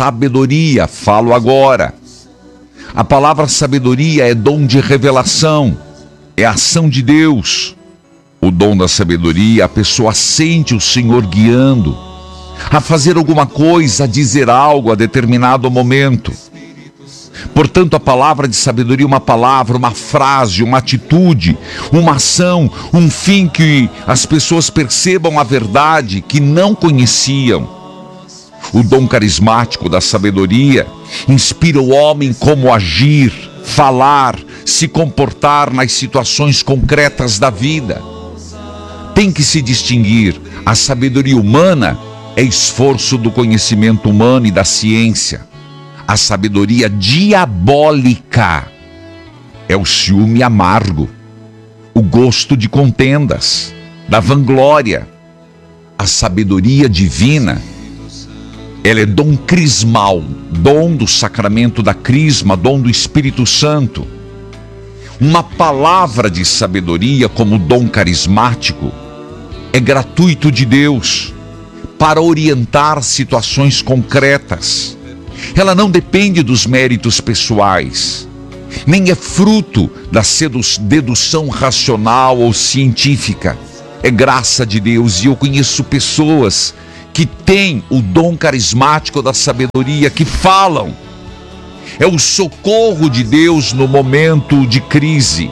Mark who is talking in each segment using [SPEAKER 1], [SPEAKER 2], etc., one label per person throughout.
[SPEAKER 1] sabedoria, falo agora. A palavra sabedoria é dom de revelação, é ação de Deus. O dom da sabedoria, a pessoa sente o Senhor guiando a fazer alguma coisa, a dizer algo a determinado momento. Portanto, a palavra de sabedoria é uma palavra, uma frase, uma atitude, uma ação, um fim que as pessoas percebam a verdade que não conheciam. O dom carismático da sabedoria inspira o homem como agir, falar, se comportar nas situações concretas da vida. Tem que se distinguir. A sabedoria humana é esforço do conhecimento humano e da ciência. A sabedoria diabólica é o ciúme amargo, o gosto de contendas, da vanglória. A sabedoria divina, ela é dom crismal, dom do sacramento da crisma, dom do Espírito Santo. Uma palavra de sabedoria como dom carismático é gratuito de Deus para orientar situações concretas. Ela não depende dos méritos pessoais, nem é fruto da dedução racional ou científica. É graça de Deus, e eu conheço pessoas que têm o dom carismático da sabedoria, que falam. É o socorro de Deus no momento de crise.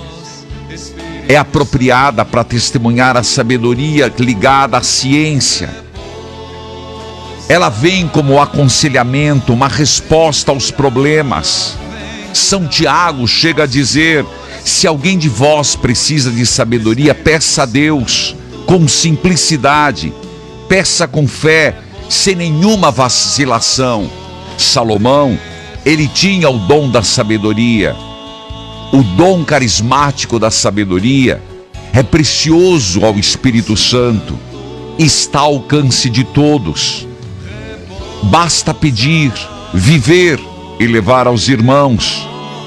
[SPEAKER 1] É apropriada para testemunhar a sabedoria ligada à ciência. Ela vem como aconselhamento, uma resposta aos problemas. São Tiago chega a dizer: se alguém de vós precisa de sabedoria, peça a Deus com simplicidade, peça com fé, sem nenhuma vacilação. Salomão, ele tinha o dom da sabedoria. O dom carismático da sabedoria é precioso ao Espírito Santo, está ao alcance de todos. Basta pedir, viver e levar aos irmãos.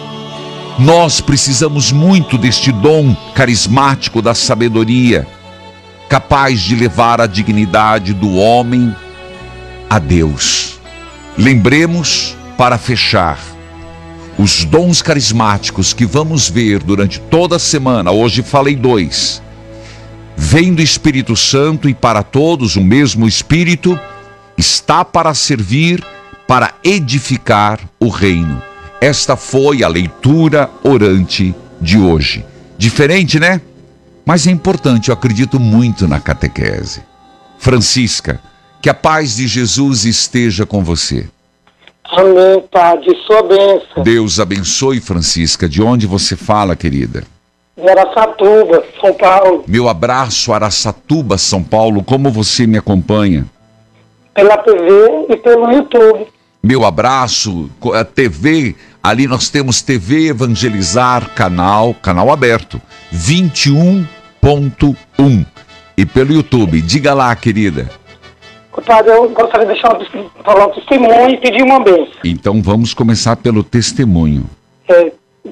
[SPEAKER 1] Nós precisamos muito deste dom carismático da sabedoria, capaz de levar a dignidade do homem a Deus. Lembremos, para fechar, os dons carismáticos que vamos ver durante toda a semana. Hoje falei 2. Vem do Espírito Santo, e para todos o mesmo Espírito, está para servir, para edificar o reino. Esta foi a leitura orante de hoje. Diferente, né? Mas é importante, eu acredito muito na catequese. Francisca, que a paz de Jesus esteja com você.
[SPEAKER 2] Amém, Padre, sua bênção.
[SPEAKER 1] Deus abençoe, Francisca. De onde você fala, querida?
[SPEAKER 2] De Araçatuba, São Paulo.
[SPEAKER 1] Meu abraço, Araçatuba, São Paulo. Como você me acompanha?
[SPEAKER 2] Pela TV e pelo YouTube.
[SPEAKER 1] Meu abraço, a TV, ali nós temos TV Evangelizar, canal aberto, 21.1. E pelo YouTube, diga lá, querida.
[SPEAKER 2] Padre, eu gostaria de falar um testemunho e pedir uma bênção.
[SPEAKER 1] Então vamos começar pelo testemunho.
[SPEAKER 2] Em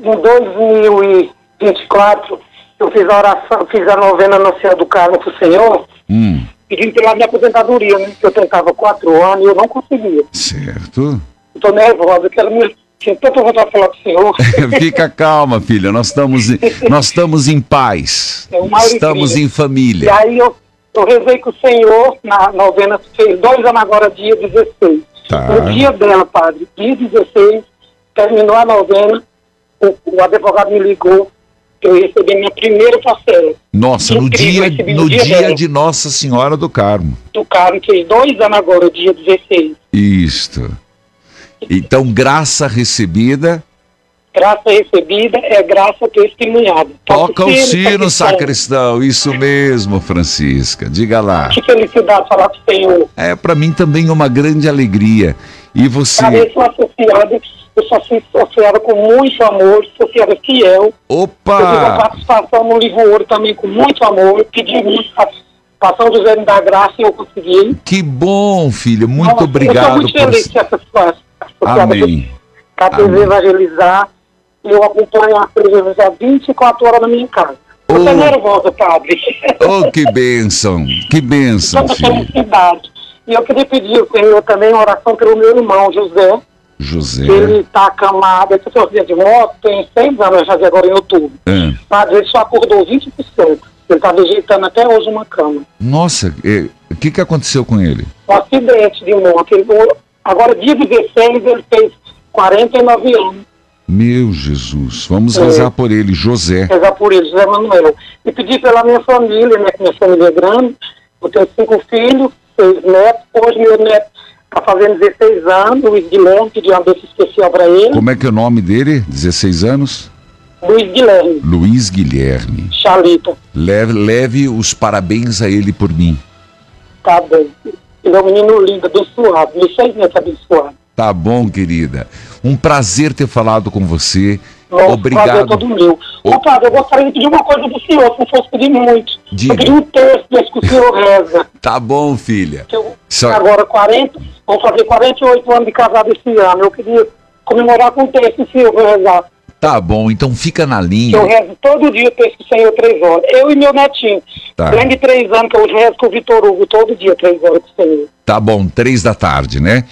[SPEAKER 2] 2024, eu fiz a oração, fiz a novena no Senhor do Carmo para o Senhor, pedindo pela minha aposentadoria, né? Que eu tentava 4 anos e eu não conseguia.
[SPEAKER 1] Certo.
[SPEAKER 2] Estou nervosa, tinha tanta vontade de falar com o Senhor.
[SPEAKER 1] Fica calma, filha, nós estamos em paz, estamos em família.
[SPEAKER 2] E aí eu rezei com o Senhor na novena, fez 2 anos agora, dia 16.
[SPEAKER 1] Tá.
[SPEAKER 2] No dia dela, Padre, dia 16, terminou a novena, o advogado me ligou, eu recebi minha primeira parcela.
[SPEAKER 1] Nossa, no dia de Nossa Senhora do Carmo.
[SPEAKER 2] Do Carmo, fez 2 anos agora, dia 16.
[SPEAKER 1] Isto. Então, graça recebida.
[SPEAKER 2] Graça recebida é graça testemunhada.
[SPEAKER 1] Toca o sino, sacristão. Isso mesmo, Francisca. Diga lá.
[SPEAKER 2] Que felicidade falar com o Senhor.
[SPEAKER 1] É, para mim também uma grande alegria. E você...
[SPEAKER 2] Eu sou associada com muito amor, associada fiel.
[SPEAKER 1] Opa!
[SPEAKER 2] Eu tive a participação no Livro Ouro também com muito amor. Pedi muito participação do Zé da Graça e eu consegui.
[SPEAKER 1] Que bom, filha. Muito obrigado.
[SPEAKER 2] Eu estou muito feliz de ser associada.
[SPEAKER 1] Amém.
[SPEAKER 2] A TV Evangelizar. Eu acompanho a TV Evangelizar 24 horas na minha casa. Eu estou nervosa, Padre.
[SPEAKER 1] Oh, que bênção. Que bênção,
[SPEAKER 2] Tanta
[SPEAKER 1] filha.
[SPEAKER 2] felicidade. E eu queria pedir ao Senhor também uma oração pelo meu irmão, José. Ele está acamado, ele sofreu acidente de moto, tem 6 anos, vai fazer agora em outubro. Mas ele só acordou 20%. Ele está vegetando até hoje uma cama.
[SPEAKER 1] Nossa, o que aconteceu com ele?
[SPEAKER 2] Um acidente de moto. Agora, dia 16, ele fez 49 anos.
[SPEAKER 1] Meu Jesus, vamos rezar por ele, José.
[SPEAKER 2] Rezar por ele, José Manuel. E pedir pela minha família, né, que minha família é grande. Eu tenho 5 filhos, 6 netos. Hoje meu neto está fazendo 16 anos, Luiz Guilherme, pedi uma benção especial para ele.
[SPEAKER 1] Como é que é o nome dele? 16 anos?
[SPEAKER 2] Luiz Guilherme. Chalita.
[SPEAKER 1] Leve os parabéns a ele por mim.
[SPEAKER 2] Tá bem. Ele é um menino lindo, abençoado. Me fez neto abençoado.
[SPEAKER 1] Tá bom, querida. Um prazer ter falado com você.
[SPEAKER 2] Nossa,
[SPEAKER 1] obrigado.
[SPEAKER 2] Prazer é todo meu. Padre, eu gostaria de pedir uma coisa do senhor, se não fosse pedir muito.
[SPEAKER 1] Diga.
[SPEAKER 2] Eu pedi um texto desse que o senhor reza.
[SPEAKER 1] Tá bom, filha.
[SPEAKER 2] Agora, vou fazer 48 anos de casado esse ano. Eu queria comemorar com o texto, se eu vou rezar.
[SPEAKER 1] Tá bom, então fica na linha.
[SPEAKER 2] Eu rezo todo dia o texto do Senhor 3 horas. Eu e meu netinho.
[SPEAKER 1] Tá.
[SPEAKER 2] Tem de 3 anos que eu rezo com o Vitor Hugo todo dia, 3 horas com o Senhor.
[SPEAKER 1] Tá bom, 3 da tarde, né?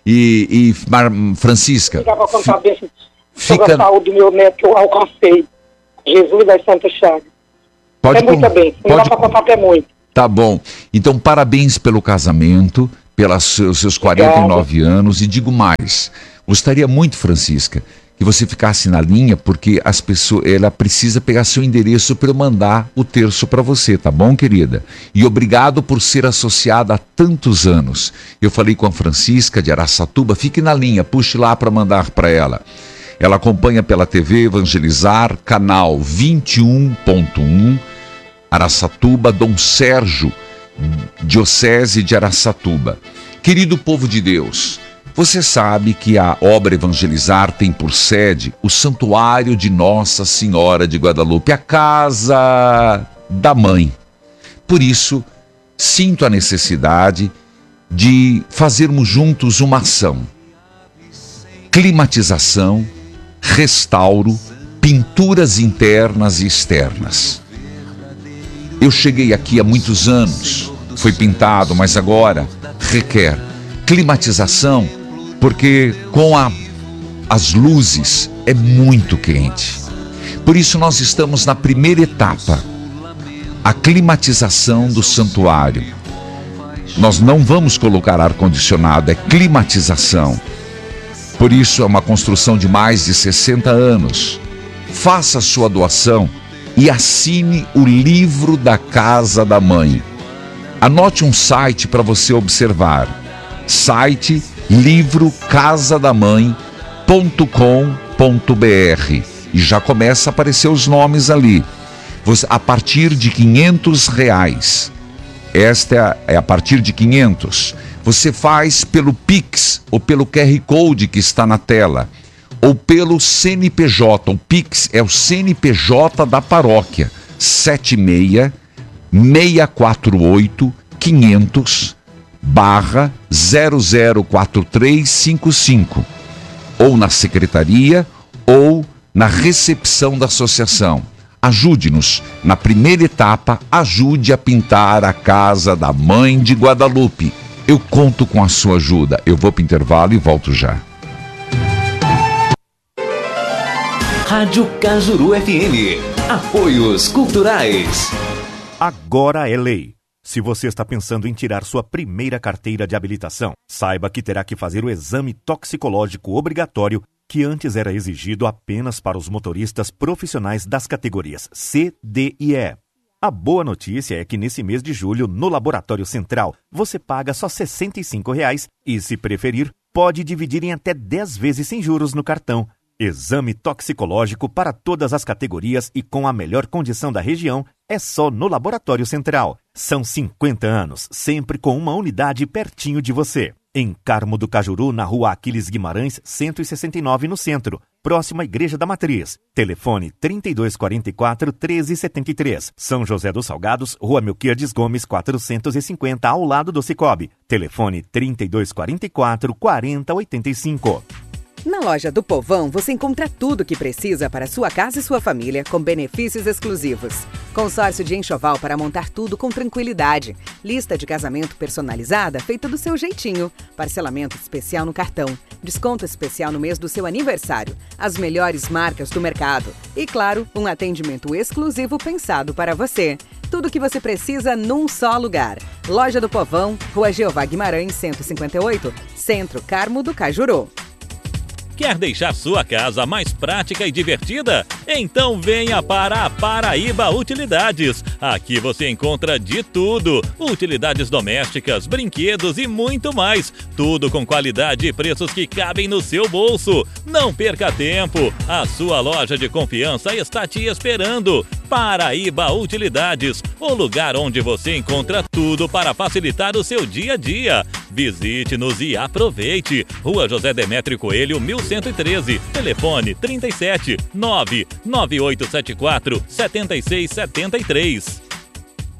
[SPEAKER 1] Francisca.
[SPEAKER 2] Fica pra contar sobre a saúde do meu neto que eu alcancei. Jesus das Santas Chagas.
[SPEAKER 1] Pode
[SPEAKER 2] muita bem. Não dá pra contar até muito.
[SPEAKER 1] Tá bom. Então, parabéns pelo casamento, pelos seus 49 anos. E digo mais, gostaria muito, Francisca, que você ficasse na linha, porque ela precisa pegar seu endereço para eu mandar o terço para você, tá bom, querida? E obrigado por ser associada há tantos anos. Eu falei com a Francisca de Araçatuba, fique na linha, puxe lá para mandar para ela. Ela acompanha pela TV Evangelizar, canal 21.1, Araçatuba, Dom Sérgio, Diocese de Araçatuba. Querido povo de Deus, você sabe que a obra Evangelizar tem por sede o Santuário de Nossa Senhora de Guadalupe, a casa da mãe. Por isso, sinto a necessidade de fazermos juntos uma ação. Climatização, restauro, pinturas internas e externas. Eu cheguei aqui há muitos anos, foi pintado, mas agora requer climatização, porque com as luzes é muito quente. Por isso nós estamos na primeira etapa, a climatização do santuário. Nós não vamos colocar ar-condicionado, é climatização. Por isso é uma construção de mais de 60 anos. Faça a sua doação e assine o livro da Casa da Mãe. Anote um site para você observar. Site livrocasadamãe.com.br e já começa a aparecer os nomes ali. A partir de R$500. Esta é a partir de 500. Você faz pelo Pix ou pelo QR Code que está na tela, ou pelo CNPJ. O Pix é o CNPJ da paróquia, 76-648-500/004355, ou na secretaria ou na recepção da associação. Ajude-nos. Na primeira etapa, ajude a pintar a Casa da Mãe de Guadalupe. Eu conto com a sua ajuda. Eu vou para o intervalo e volto já.
[SPEAKER 3] Rádio Cajuru FM. Apoios culturais.
[SPEAKER 4] Agora é lei. Se você está pensando em tirar sua primeira carteira de habilitação, saiba que terá que fazer o exame toxicológico obrigatório, que antes era exigido apenas para os motoristas profissionais das categorias C, D e E. A boa notícia é que nesse mês de julho, no Laboratório Central, você paga só R$ 65,00 e, se preferir, pode dividir em até 10 vezes sem juros no cartão. Exame toxicológico para todas as categorias e com a melhor condição da região é só no Laboratório Central. São 50 anos, sempre com uma unidade pertinho de você. Em Carmo do Cajuru, na Rua Aquiles Guimarães, 169 no centro, próximo à Igreja da Matriz. Telefone 3244-1373. São José dos Salgados, Rua Melquiades Gomes, 450, ao lado do Cicobi. Telefone 3244-4085.
[SPEAKER 5] Na loja do Povão, você encontra tudo o que precisa para sua casa e sua família, com benefícios exclusivos. Consórcio de enxoval para montar tudo com tranquilidade. Lista de casamento personalizada feita do seu jeitinho. Parcelamento especial no cartão. Desconto especial no mês do seu aniversário. As melhores marcas do mercado. E, claro, um atendimento exclusivo pensado para você. Tudo o que você precisa num só lugar. Loja do Povão, Rua Jeová Guimarães, 158, Centro Carmo do Cajuru.
[SPEAKER 6] Quer deixar sua casa mais prática e divertida? Então venha para a Paraíba Utilidades. Aqui você encontra de tudo: utilidades domésticas, brinquedos e muito mais. Tudo com qualidade e preços que cabem no seu bolso. Não perca tempo. A sua loja de confiança está te esperando. Paraíba Utilidades, o lugar onde você encontra tudo para facilitar o seu dia a dia. Visite-nos e aproveite. Rua José Demétrio Coelho, 1113. Telefone 37 99874 7673.